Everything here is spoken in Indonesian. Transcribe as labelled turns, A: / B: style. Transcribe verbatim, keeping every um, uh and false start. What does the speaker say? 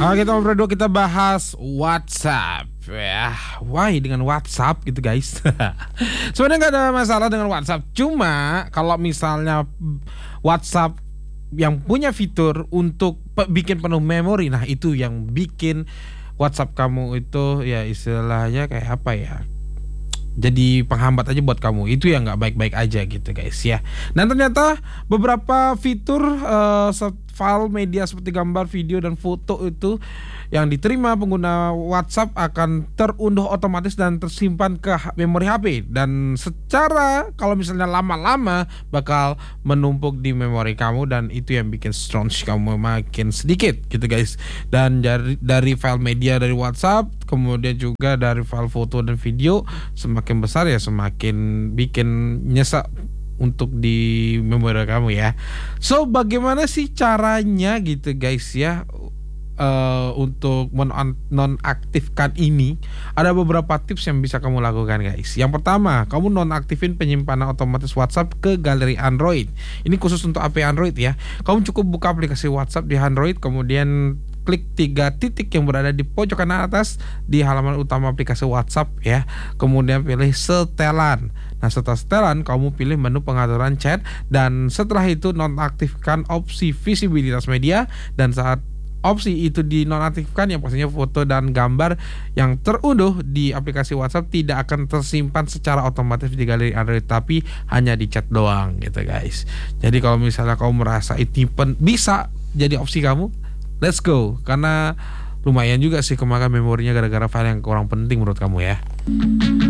A: Oke, teman berdua, kita bahas WhatsApp ya. Why dengan WhatsApp gitu guys? Sebenarnya nggak ada masalah dengan WhatsApp. Cuma kalau misalnya WhatsApp yang punya fitur untuk pe- bikin penuh memori, nah itu yang bikin WhatsApp kamu itu ya istilahnya kayak apa ya? Jadi penghambat aja buat kamu. Itu yang nggak baik-baik aja gitu guys ya. Dan ternyata beberapa fitur uh, file media seperti gambar, video, dan foto itu yang diterima pengguna WhatsApp akan terunduh otomatis dan tersimpan ke memori H P. Dan secara kalau misalnya lama-lama bakal menumpuk di memori kamu, dan itu yang bikin storage kamu makin sedikit gitu guys. Dan dari, dari file media dari WhatsApp, kemudian juga dari file foto dan video, semakin besar ya semakin bikin nyesek untuk di memori kamu ya. So bagaimana sih caranya gitu guys ya, uh, untuk menonaktifkan ini? Ada beberapa tips yang bisa kamu lakukan guys. Yang pertama, kamu nonaktifin penyimpanan otomatis WhatsApp ke galeri Android. Ini khusus untuk H P Android ya. Kamu cukup buka aplikasi WhatsApp di Android, kemudian klik tiga titik yang berada di pojok kanan atas di halaman utama aplikasi WhatsApp ya. Kemudian pilih setelan. Nah, setelah setelan, kamu pilih menu pengaturan chat, dan setelah itu nonaktifkan opsi visibilitas media. Dan saat opsi itu dinonaktifkan, yang pastinya foto dan gambar yang terunduh di aplikasi WhatsApp tidak akan tersimpan secara otomatis di galeri Android, tapi hanya di chat doang gitu guys. Jadi kalau misalnya kamu merasa itu pen- bisa jadi opsi kamu, let's go, karena lumayan juga sih kemakan memorinya gara-gara file yang kurang penting menurut kamu ya.